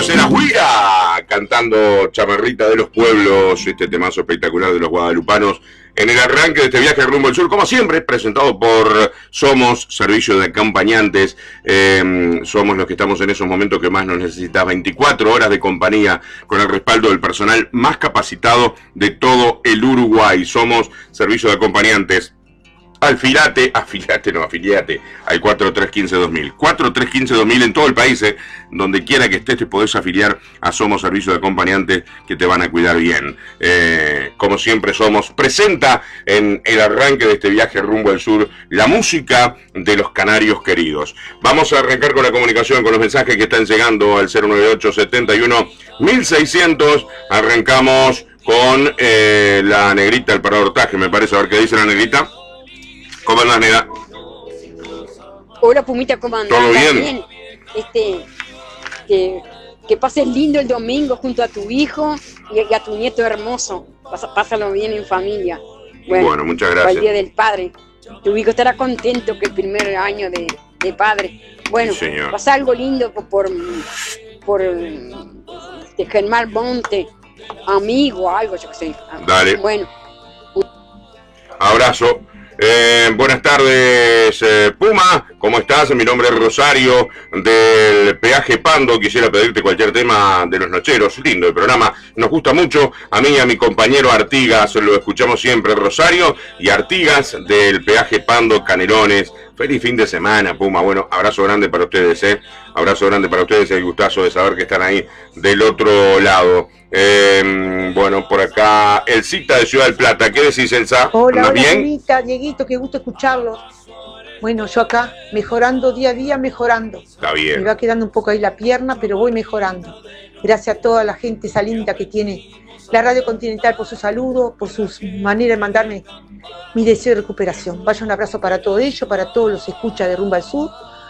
Amigos, era Huira cantando Chamarrita de los Pueblos, este temazo espectacular de los guadalupanos en el arranque de este viaje rumbo al sur, como siempre, presentado por Somos, servicio de acompañantes. Somos los que estamos en esos momentos que más nos necesita, 24 horas de compañía con el respaldo del personal más capacitado de todo el Uruguay. Somos servicio de acompañantes. Afiliate al 4315-2000. 4315-2000 en todo el país, donde quiera que estés te podés afiliar a Somos Servicio de Acompañantes que te van a cuidar bien. Como siempre Somos presenta en el arranque de este viaje rumbo al sur la música de los canarios queridos. Vamos a arrancar con la comunicación, con los mensajes que están llegando al 098-71-1600. Arrancamos con la negrita, el paradortaje, me parece. A ver qué dice la negrita. ¿Cómo andás, nena? Hola, Pumita, ¿cómo andás? ¿Todo bien? Que pases lindo el domingo junto a tu hijo y a tu nieto hermoso. Pásalo bien en familia. Bueno, muchas gracias. Para el Día del Padre. Tu hijo estará contento que el primer año de padre. Bueno, sí, pasa algo lindo por Germán Monte, amigo, algo, yo qué sé. Dale. Bueno. Abrazo. Buenas tardes, Puma, ¿cómo estás? Mi nombre es Rosario, del Peaje Pando. Quisiera pedirte cualquier tema de los nocheros. Lindo el programa, nos gusta mucho. A mí y a mi compañero Artigas, lo escuchamos siempre. Rosario y Artigas, del Peaje Pando, Canelones. Feliz fin de semana, Puma. Bueno, abrazo grande para ustedes, Abrazo grande para ustedes. El gustazo de saber que están ahí del otro lado. Bueno, por acá, El Cita de Ciudad del Plata. ¿Qué decís, Elsa? Hola, bien? Bonita, Dieguito, qué gusto escucharlo. Bueno, yo acá, mejorando día a día, mejorando. Está bien. Me va quedando un poco ahí la pierna, pero voy mejorando. Gracias a toda la gente esa linda que tiene la Radio Continental por su saludo, por su manera de mandarme mi deseo de recuperación. Vaya un abrazo para todo ello, para todos los escuchas de Rumba al Sur.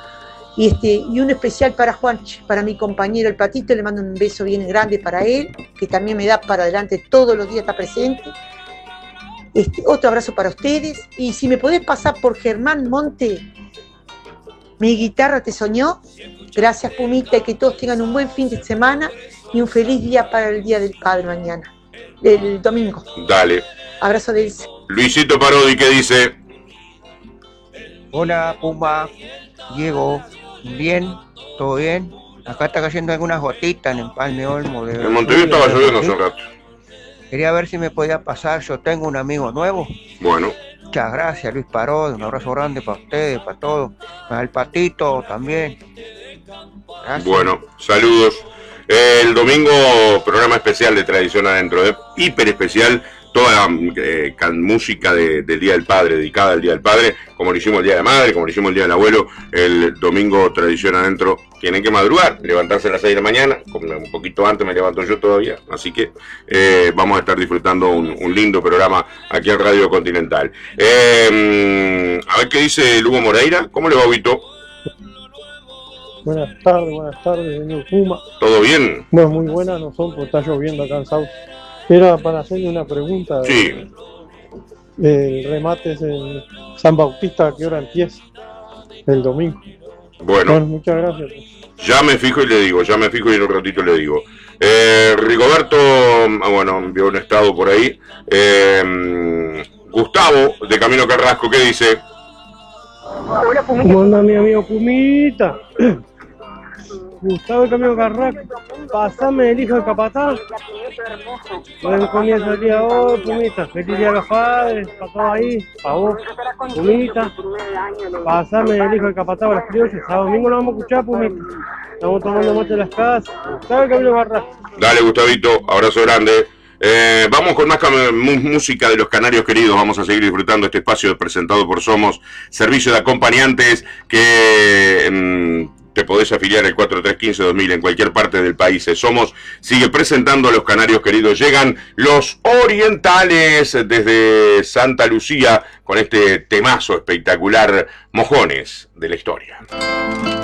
Y un especial para Juanchi, para mi compañero el Patito. Le mando un beso bien grande para él, que también me da para adelante todos los días, está presente. Otro abrazo para ustedes. Y si me podés pasar por Germán Monte, Mi guitarra te soñó. Gracias, Pumita, y que todos tengan un buen fin de semana y un feliz día para el Día del Padre mañana, el domingo. Dale. Abrazo de Elsa. Luisito Parodi, ¿qué dice? Hola, Puma, Diego, bien, todo bien. Acá está cayendo algunas gotitas en Empalme Olmo. En Montevideo estaba lloviendo hace un rato. Quería ver si me podía pasar, yo tengo un amigo nuevo. Bueno. Muchas gracias, Luis Parodi, un abrazo grande para ustedes, para todos. Para el Patito también. Gracias. Bueno, saludos. El domingo, programa especial de Tradición Adentro, hiper especial. Toda la música del Día del Padre, dedicada al Día del Padre, como lo hicimos el Día de la Madre, como lo hicimos el Día del Abuelo. El domingo, Tradición Adentro, tienen que madrugar, levantarse a las 6 de la mañana, como un poquito antes me levanto yo todavía, así que vamos a estar disfrutando un lindo programa aquí en Radio Continental. A ver qué dice Lugo Moreira. ¿Cómo le va, Vito? Buenas tardes, señor Puma. ¿Todo bien? Bueno, muy buenas no son, porque está lloviendo acá en Sauce. Era para hacerle una pregunta. Sí. El remate es en San Bautista, ¿a qué hora empieza? El domingo. Bueno, muchas gracias. Ya me fijo y le digo, y en un ratito le digo. Rigoberto, bueno, envió un estado por ahí. Gustavo, de Camino Carrasco, ¿qué dice? ¿Cómo anda mi amigo Pumita? Gustavo de Camino Carrasco, pasame el hijo de Capataz. Buen comienzo del día hoy, Pumita. Feliz día a los padres, para todos ahí, para vos, Pumita. Pasame el hijo de Capataz a las criollas. A domingo lo vamos a escuchar, Pumita. Estamos tomando mate en las casas. Gustavo de Camino Carrasco. Dale, Gustavito, abrazo grande. Vamos con más música de los canarios queridos. Vamos a seguir disfrutando este espacio presentado por Somos, servicio de acompañantes que te podés afiliar al 4315-2000 en cualquier parte del país. Somos sigue presentando a los canarios queridos. Llegan los orientales desde Santa Lucía con este temazo espectacular, Mojones de la Historia.